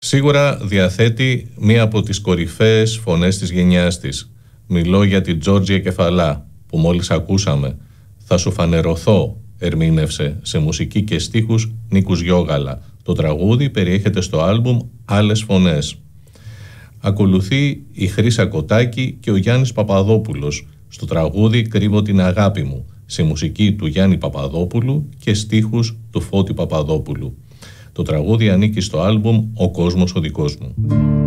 Σίγουρα διαθέτει μία από τις κορυφαίες φωνές της γενιάς της. Μιλώ για την Τζόρτζια Κεφαλά, που μόλις ακούσαμε. «Θα σου φανερωθώ», ερμήνευσε σε μουσική και στίχους Νίκους Γιώγαλα. Το τραγούδι περιέχεται στο άλμπουμ «Άλλες φωνές». Ακολουθεί η Χρύσα Κοτάκη και ο Γιάννης Παπαδόπουλος στο τραγούδι «Κρύβω την αγάπη μου», σε μουσική του Γιάννη Παπαδόπουλου και στίχους του Φώτη Παπαδόπουλου. Το τραγούδι ανήκει στο άλμπουμ «Ο κόσμος ο δικός μου».